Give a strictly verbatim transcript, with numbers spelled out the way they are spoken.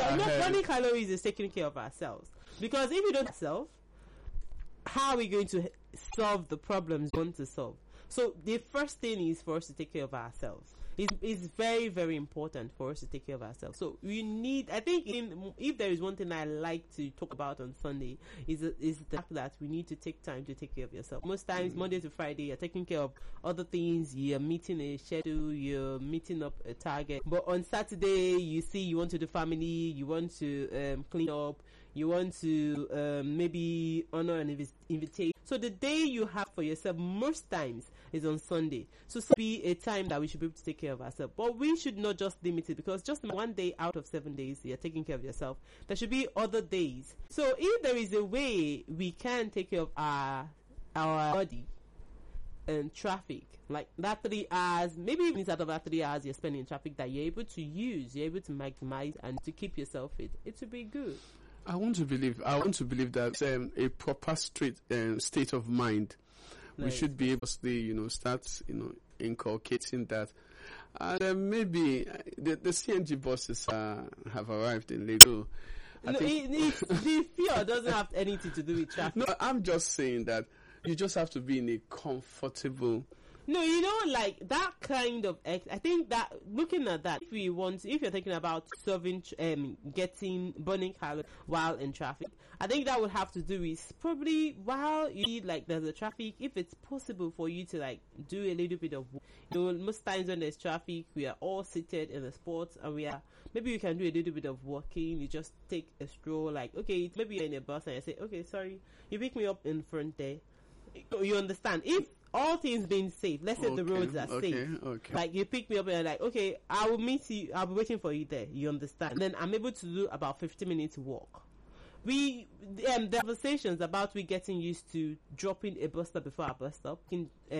not ahead. burning calories is taking care of ourselves. Because if you don't self, how are we going to solve the problems we want to solve? So the first thing is for us to take care of ourselves. It's, it's very, very important for us to take care of ourselves. So we need, I think in, if there is one thing I like to talk about on Sunday, is, is the fact that we need to take time to take care of yourself. Most times, mm. Monday to Friday, you're taking care of other things, you're meeting a schedule, you're meeting up a target. But on Saturday, you see you want to do family, you want to um, clean up, you want to um, maybe honor an inv- invitation. So the day you have for yourself most times is on Sunday. So it be a time that we should be able to take care of ourselves. But we should not just limit it, because just one day out of seven days you're taking care of yourself. There should be other days. So if there is a way we can take care of our our body and traffic, like that three hours, maybe even out of that three hours you're spending in traffic, that you're able to use, you're able to maximize and to keep yourself fit, it would be good. I want to believe. I want to believe that um, a proper straight um, state of mind. Nice. We should be able to, you know, start, you know, inculcating that. And uh, maybe uh, the, the C N G buses uh, have arrived in Lagos. I no, think it, it, the fear doesn't have anything to do with traffic. No, I'm just saying that you just have to be in a comfortable. No, you know, like that kind of ex- I think that looking at that, if we want, if you're thinking about serving, um, getting burning calories while in traffic, I think that would have to do with probably while you need, like, there's a traffic, if it's possible for you to like do a little bit of, you know, most times when there's traffic, we are all seated in the sports and we are, maybe you can do a little bit of walking. You just take a stroll, like, okay, maybe you're in a bus and I say, okay, sorry, you pick me up in front there. You understand? If all things being safe, let's say okay, the roads are okay, safe. Okay. Like you pick me up and you're like, okay, I will meet you. I'll be waiting for you there. You understand? And then I'm able to do about fifty minutes walk. We um, the conversations about we getting used to dropping a bus stop before our bus stop. In, uh,